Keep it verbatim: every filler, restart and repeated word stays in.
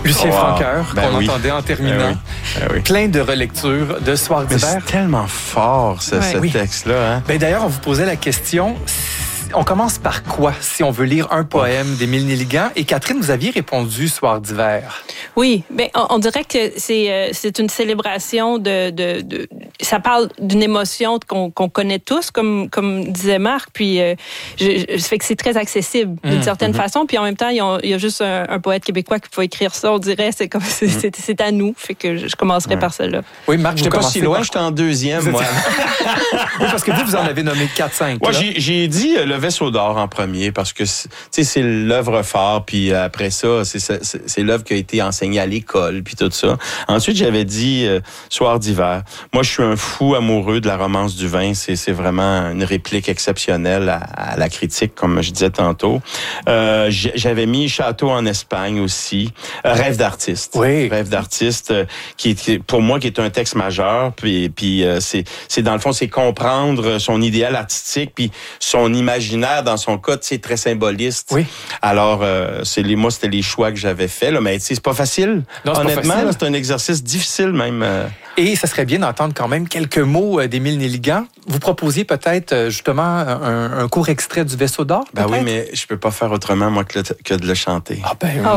Lucien wow. Francoeur, ben qu'on oui. entendait en terminant. Ben oui. Ben oui. Plein de relectures de Soir Mais d'hiver. c'est tellement fort, ce, Ouais. ce Oui. texte-là. Hein? Ben, d'ailleurs, on vous posait la question, on commence par quoi si on veut lire un poème d'Émile Nelligan? Et Catherine, vous aviez répondu Soir d'hiver. Oui, ben on, on dirait que c'est euh, c'est une célébration de, de, de ça parle d'une émotion qu'on qu'on connaît tous, comme comme disait Marc. Puis euh, je, je, ça fait que c'est très accessible d'une Mmh, certaine mmh. façon. Puis en même temps, il y a, il y a juste un, un poète québécois qui peut écrire ça. On dirait c'est comme c'est, c'est, c'est à nous. Fait que je, je commencerai Ouais. par celle-là. Oui, Marc, vous J'étais pas commencez si loin, par- j'étais en deuxième, Vous moi. Oui, parce que vous, vous en avez nommé quatre cinq. Moi, j'ai, j'ai dit euh, Le Vaisseau d'or en premier parce que c'est, tu sais, c'est l'œuvre phare, puis euh, après ça, c'est, c'est, c'est l'œuvre qui a été enseignée à l'école, puis tout ça. Ensuite, j'avais dit euh, Soir d'hiver. Moi, je suis un fou amoureux de la romance du vin. C'est, c'est vraiment une réplique exceptionnelle à, à la critique, comme je disais tantôt. Euh, j'avais mis Château en Espagne aussi. Euh, Rêve d'artiste. Oui. Rêve d'artiste, euh, qui est pour moi qui est un texte majeur. Puis, puis euh, c'est, c'est dans le fond, c'est comprendre son idéal artistique, puis son imaginaire dans son cas, c'est très symboliste. Oui. Alors, euh, c'est les, moi, c'était les choix que j'avais faits. Là, mais tu sais, c'est pas facile. Non, c'est pas Honnêtement, facile. là, c'est un exercice difficile même. euh. Et ça serait bien d'entendre quand même quelques mots euh, d'Émile Nelligan. Vous proposiez peut-être euh, justement un, un court extrait du Vaisseau d'or? Ben oui, peut-être? mais je peux pas faire autrement moi que, le- que de le chanter. Ah ben oui. Ah